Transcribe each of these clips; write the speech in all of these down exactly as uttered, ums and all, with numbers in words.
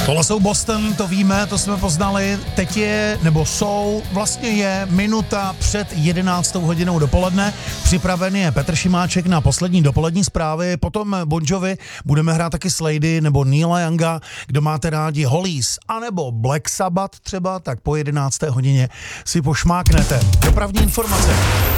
Tohle jsou Boston, to víme, to jsme poznali. Teď je, nebo jsou, vlastně je minuta před jedenáctou hodinou dopoledne. Připravený je Petr Šimáček na poslední dopolední zprávy, potom Bon Jovi, budeme hrát taky Slady nebo Neila Younga, kdo máte rádi Hollies, anebo Black Sabbath třeba, tak po jedenácté hodině si pošmáknete. Dopravní informace.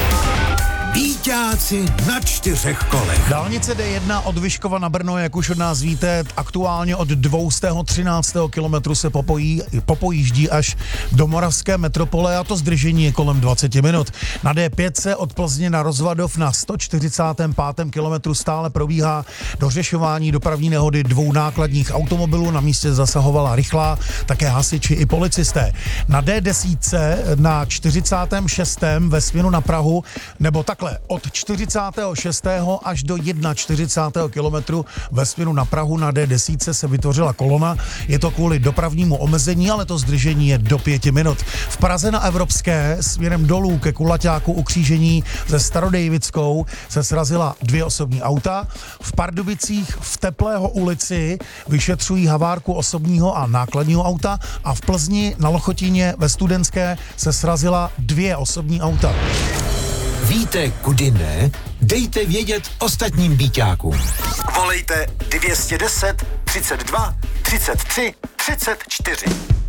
Víťáci na čtyřech kolech. Dálnice D jedna od Vyškova na Brno, jak už od nás víte, aktuálně od dvě stě třináctého kilometru se popojí, popojíždí až do Moravské metropole a to zdržení je kolem dvacet minut. Na D pět se od Plzně na Rozvadov na sto čtyřicátém pátém kilometru stále probíhá dořešování dopravní nehody dvou nákladních automobilů. Na místě zasahovala rychlá, také hasiči i policisté. Na D deset na čtyřicátém šestém ve směru na Prahu, nebo takhle, od čtyřicátého šestého až do čtyřicátého prvního kilometru ve směru na Prahu na D deset se vytvořila kolona. Je to kvůli dopravnímu omezení, ale to zdržení je do pěti minut. V Praze na Evropské směrem dolů ke Kulaťáku u křížení se Starodejvickou se srazila dvě osobní auta. V Pardubicích v Teplého ulici vyšetřují havárku osobního a nákladního auta a v Plzni na Lochotíně ve Studentské se srazila dvě osobní auta. Víte, kudy ne? Dejte vědět ostatním víťákům. Volejte dvě stě deset, třicet dva, třicet tři, třicet čtyři.